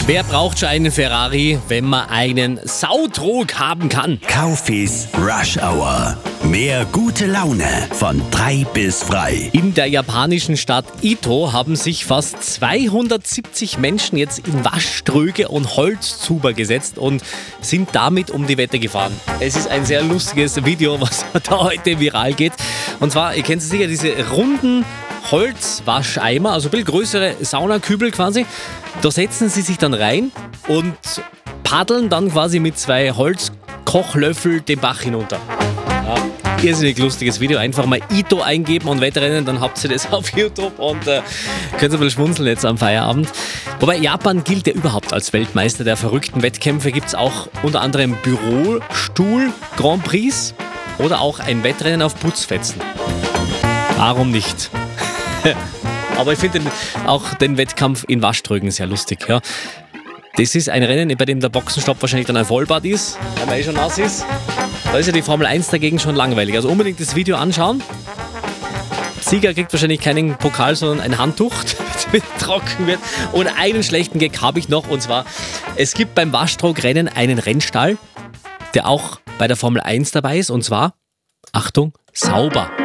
Wer braucht schon einen Ferrari, wenn man einen Sautrog haben kann? Kaufis Rush Hour. Mehr gute Laune von 3 bis frei. In der japanischen Stadt Ito haben sich fast 270 Menschen jetzt in Waschtröge und Holzzuber gesetzt und sind damit um die Wette gefahren. Es ist ein sehr lustiges Video, was da heute viral geht. Und zwar, ihr kennt sicher diese runden Holzwascheimer, also ein bisschen größere Saunakübel quasi. Da setzen sie sich dann rein und paddeln dann quasi mit 2 Holzkochlöffel den Bach hinunter. Ja, irrsinnig lustiges Video. Einfach mal Ito eingeben und Wettrennen, dann habt ihr das auf YouTube und könnt ihr ein bisschen schmunzeln jetzt am Feierabend. Wobei Japan gilt ja überhaupt als Weltmeister der verrückten Wettkämpfe. Gibt es auch unter anderem Bürostuhl-Grand Prix oder auch ein Wettrennen auf Putzfetzen. Warum nicht? Aber ich finde auch den Wettkampf in Waschtrögen sehr lustig. Ja. Das ist ein Rennen, bei dem der Boxenstopp wahrscheinlich dann ein Vollbad ist, weil man schon nass ist. Da ist ja die Formel 1 dagegen schon langweilig. Also unbedingt das Video anschauen. Sieger kriegt wahrscheinlich keinen Pokal, sondern ein Handtuch, damit trocken wird. Und einen schlechten Gag habe ich noch, und zwar, es gibt beim Waschtrogrennen einen Rennstall, der auch bei der Formel 1 dabei ist, und zwar, Achtung, sauber.